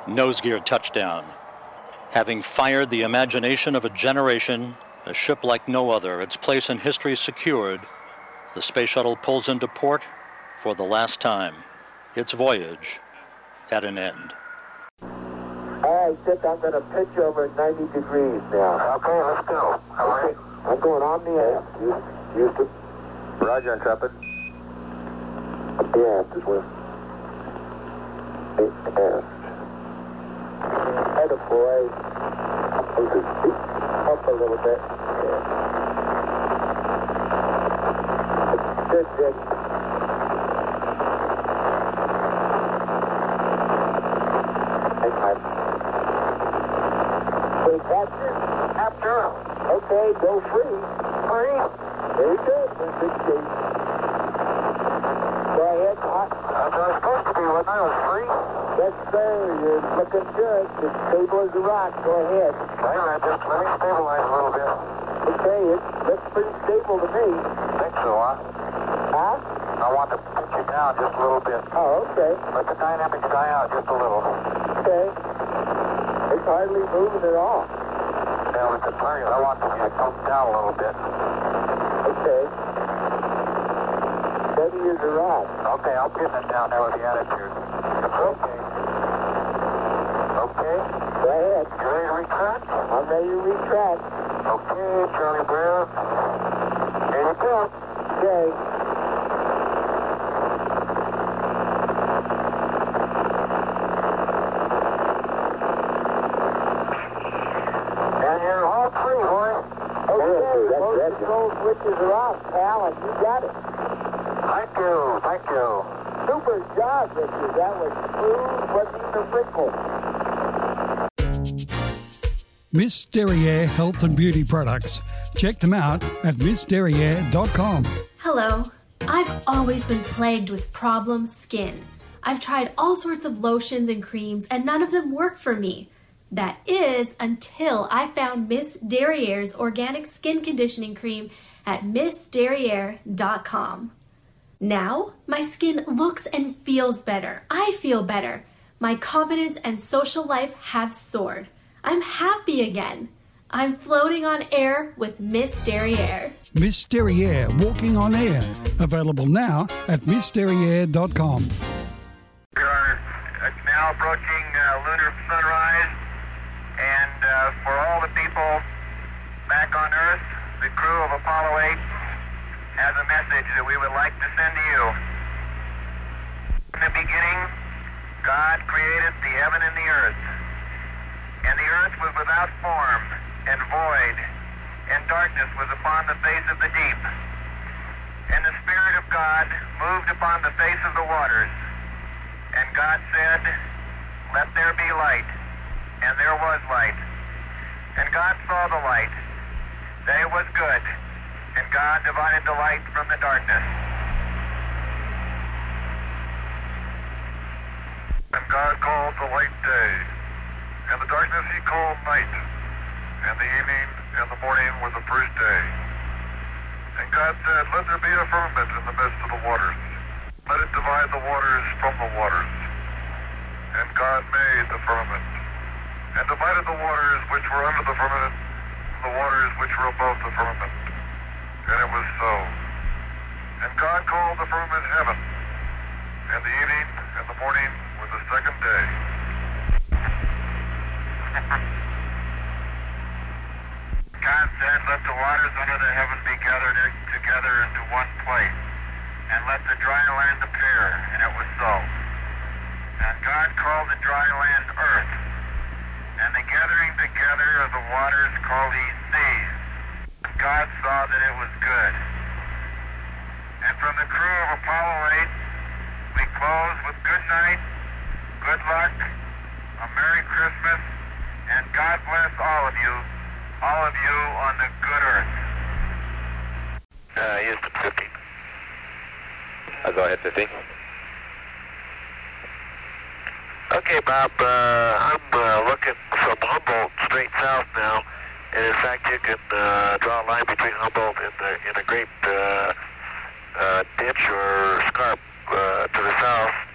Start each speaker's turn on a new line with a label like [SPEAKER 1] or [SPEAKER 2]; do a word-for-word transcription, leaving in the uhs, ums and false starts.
[SPEAKER 1] Nose gear touchdown. Having fired the imagination of a generation, a ship like no other, its place in history secured, the space shuttle pulls into port for the last time. Its voyage at an end.
[SPEAKER 2] All right, Dick, I'm going to pitch over at ninety degrees now.
[SPEAKER 3] Okay, let's go. All right.
[SPEAKER 2] I'm going on the air.
[SPEAKER 3] Houston. Roger, Intrepid.
[SPEAKER 2] Yeah, this way. Yeah. Head of boy. Up a little bit. Yeah. Good, Dick. Wait, that's it. After. Okay, go free. Free. Very good. That's good shape. Go ahead.
[SPEAKER 3] That's what I was supposed to be when I was free.
[SPEAKER 2] Yes, sir. You're looking good. It's stable as a rock. Go ahead.
[SPEAKER 3] Okay, man, just let me stabilize a little bit.
[SPEAKER 2] Okay, it looks pretty stable to me.
[SPEAKER 3] Think so, huh?
[SPEAKER 2] Huh?
[SPEAKER 3] I want to pitch it down just a little bit.
[SPEAKER 2] Oh, okay.
[SPEAKER 3] Let the dynamics die out just a little.
[SPEAKER 2] Okay. It's hardly moving at all.
[SPEAKER 3] Yeah, with the target, I want to come down a little bit.
[SPEAKER 2] Okay. Steady as a rock.
[SPEAKER 3] Okay, I'll pin it down there with the attitude. Okay. Okay.
[SPEAKER 2] Go ahead.
[SPEAKER 3] You ready to retract?
[SPEAKER 2] I'm ready to retract.
[SPEAKER 3] Okay, Charlie Brown. Here you go.
[SPEAKER 2] Okay.
[SPEAKER 3] And you're all free, boy.
[SPEAKER 2] Okay, most control switches are off, pal, and you got it.
[SPEAKER 3] Thank you, thank you.
[SPEAKER 2] Super job, Richard. That was smooth, wasn't even a wrinkle.
[SPEAKER 4] Miss Derriere Health and Beauty Products. Check them out at miss derriere dot com.
[SPEAKER 5] Hello. I've always been plagued with problem skin. I've tried all sorts of lotions and creams, and none of them work for me. That is until I found Miss Derriere's organic skin conditioning cream at miss derriere dot com. Now, my skin looks and feels better. I feel better. My confidence and social life have soared. I'm happy again. I'm floating on air with Miss Derriere.
[SPEAKER 4] Miss Derriere Walking on Air. Available now at miss derriere dot com.
[SPEAKER 3] We are now approaching uh, lunar sunrise, and uh, for all the people back on Earth, the crew of Apollo eight has a message that we would like to send to you. In the beginning, God created the heaven and the earth, and the earth was without form and void, and darkness was upon the face of the deep. And the Spirit of God moved upon the face of the waters. And God said, "Let there be light." And there was light. And God saw the light, that it was good. And God divided the light from the darkness. And God called the light day, and the darkness he called night. And the evening and the morning were the first day. And God said, "Let there be a firmament in the midst of the waters. Let it divide the waters from the waters." And God made the firmament, and divided the waters which were under the firmament from the waters which were above the firmament. And it was so. And God called the firmament heaven, and the evening and the morning were the second day. God said, "Let the waters under the heaven be gathered together into one place, and let the dry land appear." And it was so. And God called the dry land earth, and the gathering together of the waters called he seas. And God saw that it was good. And from the crew of Apollo eight, we close with good night, good luck, a Merry Christmas, and God bless all of you, all of you on the good earth. Uh, Houston, fifty. I'll go ahead, fifty. Okay, Bob, uh, I'm uh, looking from Humboldt straight south now, and in fact you can uh, draw a line between Humboldt and the, in a great uh, uh, ditch or scarp uh, to the south.